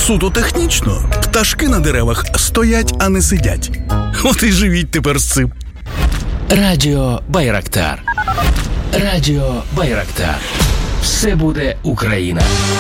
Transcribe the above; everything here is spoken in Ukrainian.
суто технічно. Пташки на деревах стоять, а не сидять. От і живіть тепер з цим. Радіо Байрактар. Радіо Байрактар. Все буде Україна.